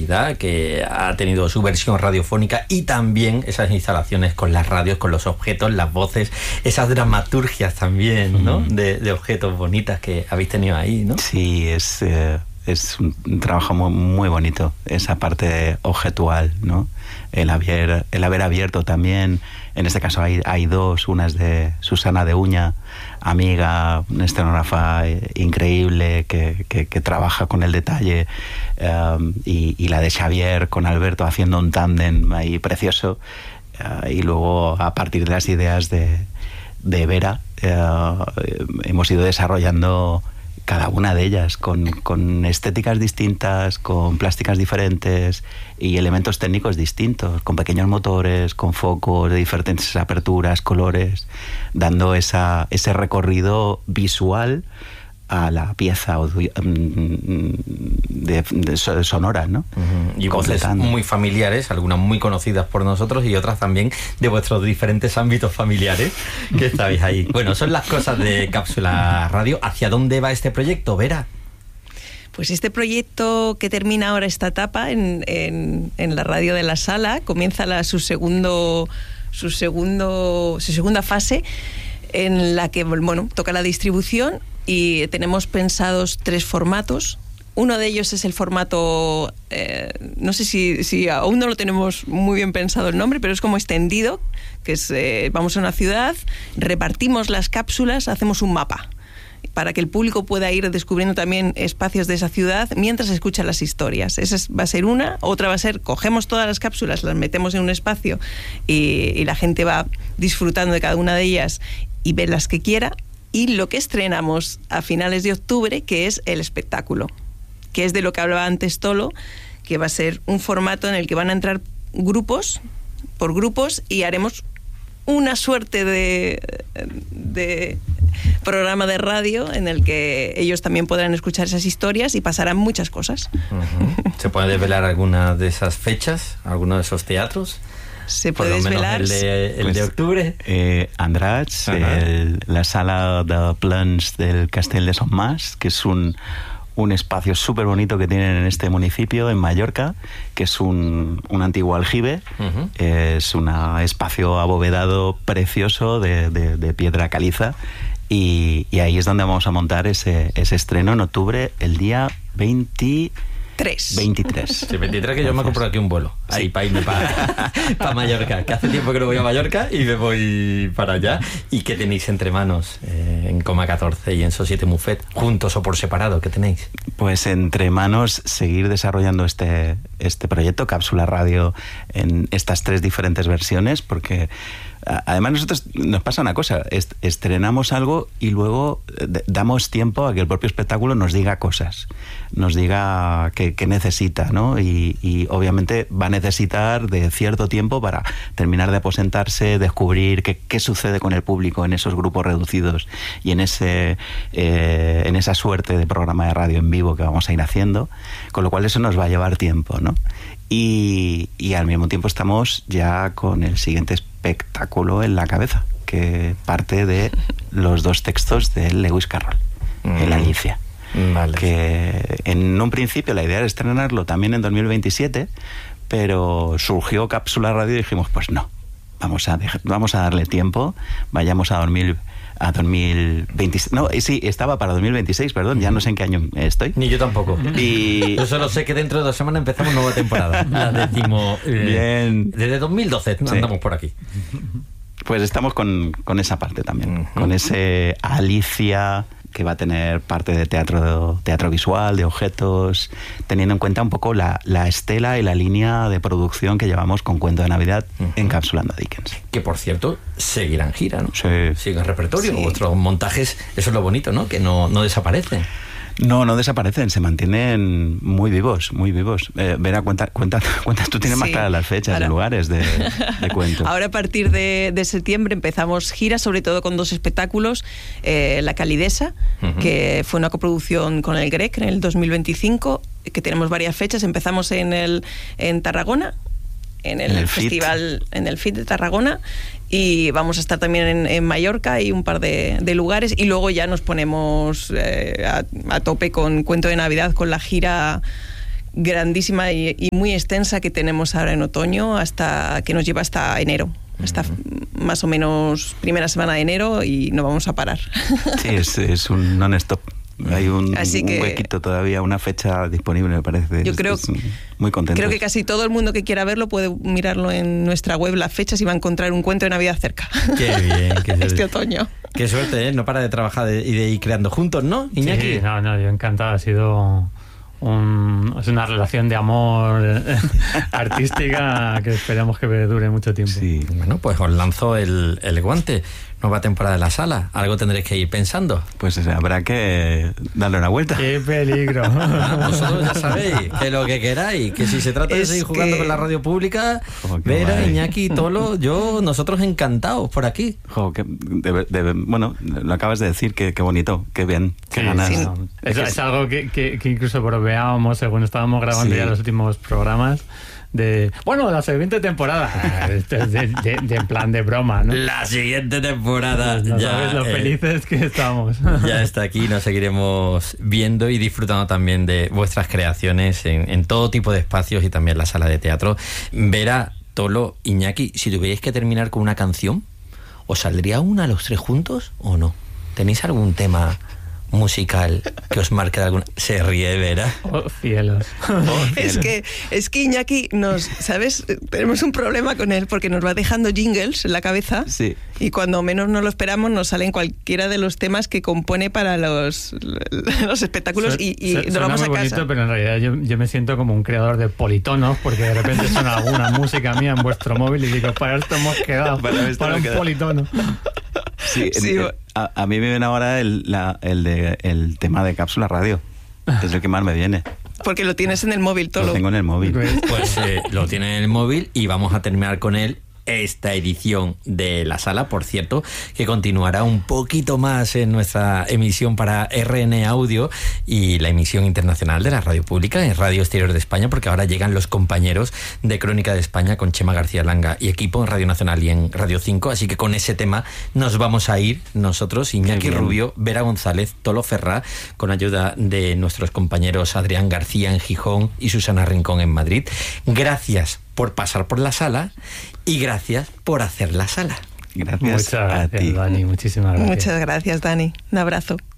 Navidad, que ha tenido su versión radiofónica y también esas instalaciones con las radios, con los objetos, las voces, esas dramaturgias también, ¿no? De objetos bonitas que habéis tenido ahí, ¿no? Sí, es un trabajo muy, muy bonito, esa parte objetual, ¿no? El haber abierto también, en este caso hay dos, una es de Susana de Uña, amiga, una escenógrafa increíble que trabaja con el detalle, y la de Xavier con Alberto haciendo un tándem ahí precioso, y luego a partir de las ideas de Vera hemos ido desarrollando cada una de ellas con estéticas distintas, con plásticas diferentes y elementos técnicos distintos, con pequeños motores, con focos de diferentes aperturas, colores, dando ese recorrido visual a la pieza sonora, ¿no? Y voces muy familiares, algunas muy conocidas por nosotros y otras también de vuestros diferentes ámbitos familiares que estáis ahí. Bueno, son las cosas de Cápsula Radio. ¿Hacia dónde va este proyecto, Vera? Pues este proyecto que termina ahora esta etapa en la radio de la Sala, comienza su segunda fase, en la que, bueno, toca la distribución. Y tenemos pensados 3 formatos. Uno de ellos es el formato, no sé si aún no lo tenemos muy bien pensado el nombre, pero es como extendido, que es, vamos a una ciudad, repartimos las cápsulas, hacemos un mapa, para que el público pueda ir descubriendo también espacios de esa ciudad mientras escucha las historias. Esa va a ser una. Otra va a ser, cogemos todas las cápsulas, las metemos en un espacio y la gente va disfrutando de cada una de ellas y ve las que quiera. Y lo que estrenamos a finales de octubre, que es el espectáculo, que es de lo que hablaba antes Tolo, que va a ser un formato en el que van a entrar grupos por grupos y haremos una suerte de programa de radio en el que ellos también podrán escuchar esas historias y pasarán muchas cosas. ¿Se puede desvelar alguna de esas fechas, alguno de esos teatros? Se puede desvelar. El de octubre. Andratx, la sala de plans del Castell de Son Mas, que es un espacio súper bonito que tienen en este municipio, en Mallorca, que es un antiguo aljibe. Es un espacio abovedado precioso de piedra caliza, y ahí es donde vamos a montar ese estreno en octubre, el día 23. Sí, 23, que yo me compro aquí un vuelo. Ahí, para irme para Mallorca. Que hace tiempo que no voy a Mallorca y me voy para allá. ¿Y qué tenéis entre manos en Coma 14 y en Societe Muffet? ¿Juntos o por separado? ¿Qué tenéis? Pues entre manos seguir desarrollando este proyecto, Cápsula Radio, en estas 3 diferentes versiones, porque además nosotros nos pasa una cosa, estrenamos algo y luego damos tiempo a que el propio espectáculo nos diga cosas, nos diga qué necesita, ¿no? Y obviamente va a necesitar de cierto tiempo para terminar de aposentarse, descubrir qué sucede con el público en esos grupos reducidos y en esa suerte de programa de radio en vivo que vamos a ir haciendo, con lo cual eso nos va a llevar tiempo, ¿no? Y al mismo tiempo estamos ya con el siguiente espectáculo en la cabeza, que parte de los 2 textos de Lewis Carroll, el Alicia. Vale. Que en un principio la idea era estrenarlo también en 2027, pero surgió Cápsula Radio y dijimos, pues no, vamos a darle tiempo, vayamos a 2026. No, sí, estaba para 2026, perdón, ya no sé en qué año estoy. Ni yo tampoco. Y yo solo sé que dentro de 2 semanas empezamos nueva temporada. La decimos. Bien. Desde 2012 andamos por aquí. Pues estamos con esa parte también, con ese Alicia, que va a tener parte de teatro visual, de objetos, teniendo en cuenta un poco la estela y la línea de producción que llevamos con Cuento de Navidad encapsulando a Dickens. Que, por cierto, seguirán gira, ¿no? Sí. Siguen repertorio. Sí. Vuestros montajes, eso es lo bonito, ¿no? Que no desaparecen. No desaparecen, se mantienen muy vivos, muy vivos. Vera, cuenta, tú tienes más claras las fechas y lugares de cuento. Ahora, a partir de septiembre empezamos giras, sobre todo con 2 espectáculos. La Calidesa, que fue una coproducción con el GREC en el 2025, que tenemos varias fechas. Empezamos en Tarragona, en el festival, en el FIT de Tarragona, y vamos a estar también en Mallorca y un par de lugares, y luego ya nos ponemos a tope con Cuento de Navidad, con la gira grandísima y muy extensa que tenemos ahora en otoño, que nos lleva hasta enero. Hasta más o menos primera semana de enero y no vamos a parar. Sí, es un non-stop. Hay un huequito todavía, una fecha disponible, me parece. Yo creo, muy contento. Creo que casi todo el mundo que quiera verlo puede mirarlo en nuestra web, las fechas, y va a encontrar un cuento de Navidad cerca. Qué bien. Este otoño. Qué suerte, ¿eh? No para de trabajar y de ir creando juntos, ¿no, Iñaki? Sí, no, yo encantado. Ha sido es una relación de amor artística que esperamos que dure mucho tiempo. Sí. Bueno, pues os lanzo el guante. Nueva temporada de la sala. Algo tendréis que ir pensando. Pues habrá que darle una vuelta. ¡Qué peligro! Vosotros ya sabéis que lo que queráis, que si se trata de seguir jugando con la radio pública, Vera, Iñaki, Tolo, nosotros encantados por aquí. Bueno, lo acabas de decir, qué bonito, qué bien, qué ganas. Sí. Es algo que incluso bromeábamos según estábamos grabando ya los últimos programas. La siguiente temporada. Esto es de en plan de broma, ¿no? La siguiente temporada. No sabes lo felices que estamos. Ya está aquí, nos seguiremos viendo y disfrutando también de vuestras creaciones en todo tipo de espacios y también la sala de teatro. Vera, Tolo, Iñaki, si tuvierais que terminar con una canción, ¿os saldría una a los tres juntos o no? ¿Tenéis algún tema musical que os marque de alguna? Se ríe, Vera. Oh, cielos. Es que Iñaki ¿sabes? Tenemos un problema con él porque nos va dejando jingles en la cabeza. Sí. Y cuando menos nos lo esperamos nos salen cualquiera de los temas que compone para los espectáculos y nos vamos a casa. Bonito, pero en realidad yo me siento como un creador de politonos, porque de repente suena alguna música mía en vuestro móvil y digo, para esto hemos quedado, para un politono. Sí, a mí me viene ahora el tema de Cápsula Radio. Es el que más me viene. Porque lo tienes en el móvil, Tolo. Lo tengo en el móvil. Pues lo tiene en el móvil y vamos a terminar con él esta edición de la sala, por cierto, que continuará un poquito más en nuestra emisión para RN Audio y la emisión internacional de la radio pública en Radio Exterior de España, porque ahora llegan los compañeros de Crónica de España con Chema García Langa y equipo en Radio Nacional y en Radio 5, así que con ese tema nos vamos a ir nosotros, Iñaki Rubio, Vera González, Tolo Ferrá, con ayuda de nuestros compañeros Adrián García en Gijón y Susana Rincón en Madrid. Gracias por pasar por la sala y gracias por hacer la sala. Gracias. Muchas gracias, a ti, Dani. Muchísimas gracias. Muchas gracias, Dani. Un abrazo.